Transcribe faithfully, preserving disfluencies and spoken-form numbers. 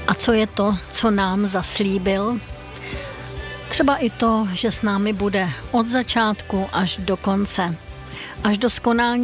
A co je to, co nám zaslíbil? Třeba i to, že s námi bude od začátku až do konce. Až do skonání